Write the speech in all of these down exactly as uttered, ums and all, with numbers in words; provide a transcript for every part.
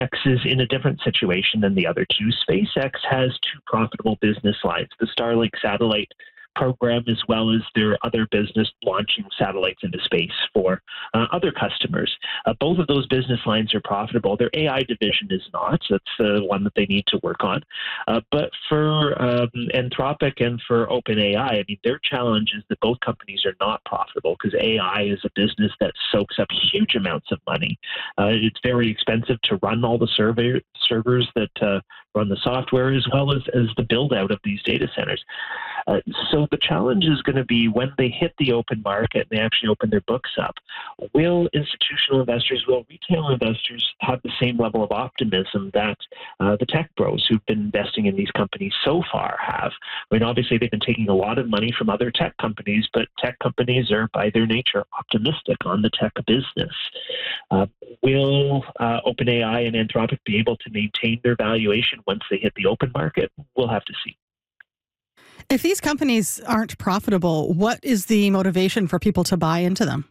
is in a different situation than the other two. SpaceX has two profitable business lines, the Starlink satellite program, as well as their other business launching satellites into space for uh, other customers. Uh, both of those business lines are profitable. Their A I division is not. That's the uh, one that they need to work on. Uh, but for um, Anthropic and for OpenAI, I mean, their challenge is that both companies are not profitable because A I is a business that soaks up huge amounts of money. Uh, it's very expensive to run all the survey, servers that uh, run the software, as well as, as the build out of these data centers. Uh, so the challenge is going to be when they hit the open market and they actually open their books up, will institutional investors, will retail investors have the same level of optimism that uh, the tech bros who've been investing in these companies so far have? I mean, obviously they've been taking a lot of money from other tech companies, but tech companies are by their nature optimistic on the tech business. Uh, will uh, OpenAI and Anthropic be able to maintain their valuation once they hit the open market? We'll have to see. If these companies aren't profitable, what is the motivation for people to buy into them?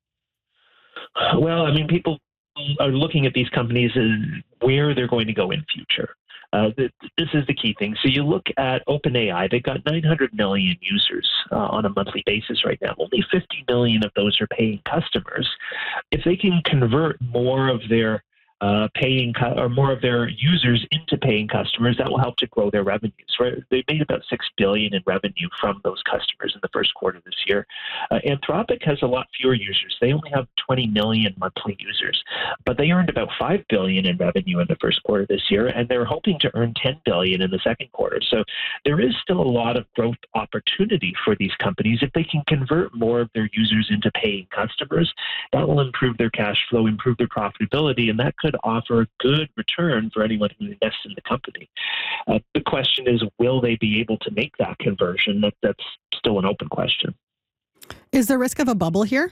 Well, I mean, people are looking at these companies as where they're going to go in future. Uh, this is the key thing. So you look at OpenAI, they've got nine hundred million users uh, on a monthly basis right now. Only fifty million of those are paying customers. If they can convert more of their Uh, paying cu- or more of their users into paying customers, that will help to grow their revenues. Right? They made about six billion dollars in revenue from those customers in the first quarter this year. Uh, Anthropic has a lot fewer users. They only have twenty million monthly users, but they earned about five billion dollars in revenue in the first quarter this year, and they're hoping to earn ten billion dollars in the second quarter. So there is still a lot of growth opportunity for these companies. If they can convert more of their users into paying customers, that will improve their cash flow, improve their profitability, and that could offer a good return for anyone who invests in the company. Uh, the question is, will they be able to make that conversion? That, that's still an open question. Is there risk of a bubble here?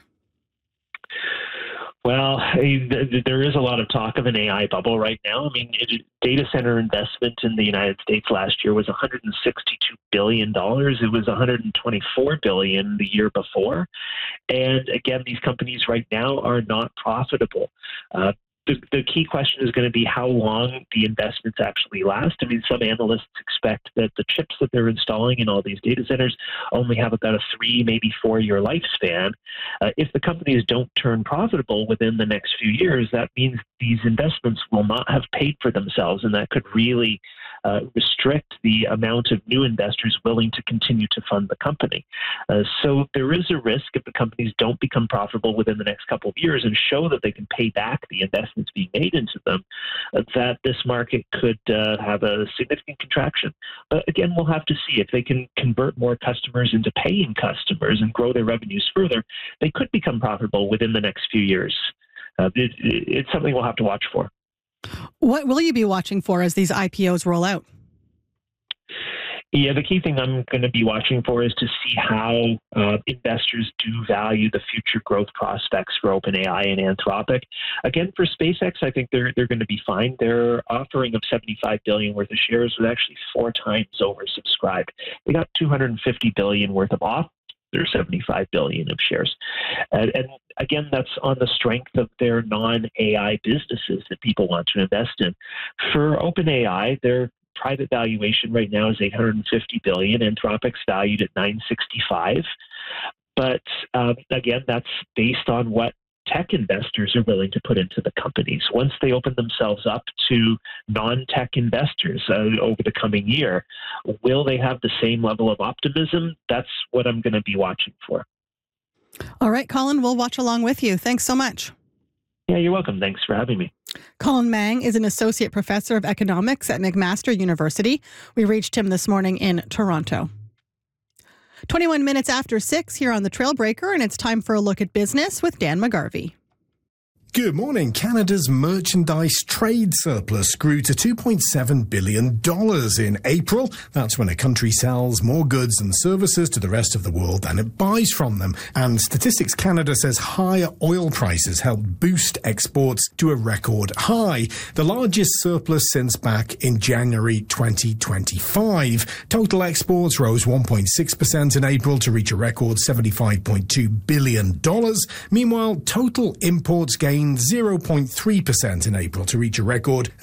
Well, there is a lot of talk of an A I bubble right now. I mean, it, data center investment in the United States last year was one hundred sixty-two billion dollars. It was one hundred twenty-four billion dollars the year before. And again, these companies right now are not profitable. Uh, The, the key question is going to be how long the investments actually last. I mean, some analysts expect that the chips that they're installing in all these data centers only have about a three, maybe four-year lifespan. Uh, if the companies don't turn profitable within the next few years, that means these investments will not have paid for themselves, and that could really uh, restrict the amount of new investors willing to continue to fund the company. Uh, so there is a risk if the companies don't become profitable within the next couple of years and show that they can pay back the investments being made into them, uh, that this market could uh, have a significant contraction. But again, we'll have to see if they can convert more customers into paying customers and grow their revenues further. They could become profitable within the next few years. Uh, it, it's something we'll have to watch for. What will you be watching for as these I P Os roll out? Yeah, the key thing I'm going to be watching for is to see how uh, investors do value the future growth prospects for OpenAI and Anthropic. Again, for SpaceX, I think they're they're going to be fine. Their offering of seventy-five billion dollars worth of shares was actually four times oversubscribed. They got two hundred fifty billion dollars worth of off their seventy-five billion dollars of shares. And, and again, that's on the strength of their non-A I businesses that people want to invest in. For OpenAI, they're private valuation right now is eight hundred fifty billion dollars. Anthropic's valued at nine hundred sixty-five. But um, again, that's based on what tech investors are willing to put into the companies. Once they open themselves up to non-tech investors uh, over the coming year, will they have the same level of optimism? That's what I'm going to be watching for. All right, Colin, we'll watch along with you. Thanks so much. Yeah, you're welcome. Thanks for having me. Colin Mang is an associate professor of economics at McMaster University. We reached him this morning in Toronto. twenty-one minutes after six here on The Trailbreaker, and it's time for a look at business with Dan McGarvey. Good morning. Canada's merchandise trade surplus grew to two point seven billion dollars in April. That's when a country sells more goods and services to the rest of the world than it buys from them. And Statistics Canada says higher oil prices helped boost exports to a record high, the largest surplus since back in January twenty twenty-five. Total exports rose one point six percent in April to reach a record seventy-five point two billion dollars. Meanwhile, total imports gained gained zero point three percent in April to reach a record